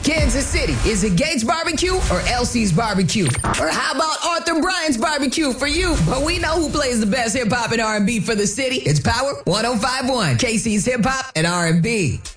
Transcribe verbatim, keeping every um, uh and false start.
Kansas City, is it Gates Barbecue or L C's Barbecue? Or how about Arthur Bryant's Barbecue for you? But we know who plays the best hip hop and R and B for the city. It's Power one oh five point one, K C's Hip Hop and R and B.